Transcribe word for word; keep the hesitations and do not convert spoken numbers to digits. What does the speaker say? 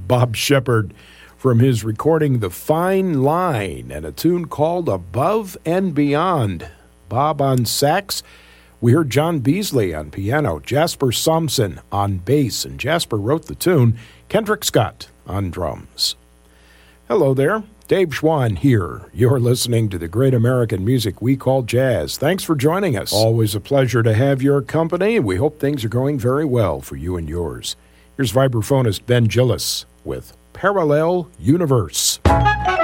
Bob Shepard from his recording The Fine Line and a tune called Above and Beyond. Bob on sax. We heard John Beasley on piano, Jasper Sampson on bass, and Jasper wrote the tune, Kendrick Scott on drums. Hello there, Dave Schwann here. You're listening to the great American music we call jazz. Thanks for joining us. Always a pleasure to have your company. We hope things are going very well for you and yours. Here's vibraphonist Ben Gillis with Parallel Universe.